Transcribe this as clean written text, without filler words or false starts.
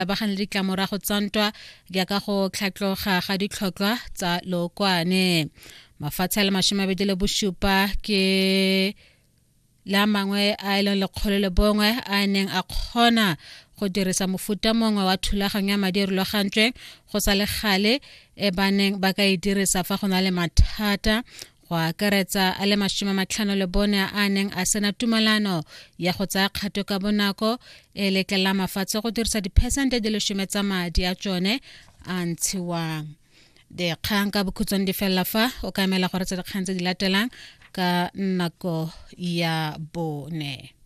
bagane le ditlamorago tsa ntwa ya ka go tlhatloga ga ditlhotlhwa tsa lookwane. Mafatshe a le 27 ke la mangwe a e leng lekgolo le bongwe a neng a kgona go dirisa mofuta mongwe wa thulaganyo ya madi a rulagantsweng go sa le gale baneng ba ka e dirisa fa go na le mathata, go akaretsa a le 54 a neng a sena tumalano ya go tsaya kgato ka bonako e letlelela mafatshe go dirisa diphesente di le 10 tsa madi a tsone a ntshiwang. Dikgang ka bokhutswane di fela fa o ka emela gore tse dikgang tse di latelang ka nako ya bone.